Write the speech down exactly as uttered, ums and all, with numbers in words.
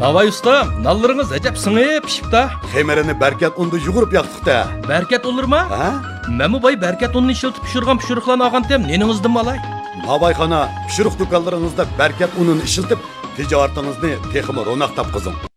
Davay ustam, nallarınız acep sыңып pişip da. Xemerini berkat undu yugurub yaqtık da. Berkat olur mu? Ha? Məmi bay berkat ununu işiltip pişirgan pişiriklarını ağan tem, neningizdim malay? Babayxana, pişiriq dükanlarınızda berkat ununu işiltip ticaretinizni texmi ro'naq topqizing.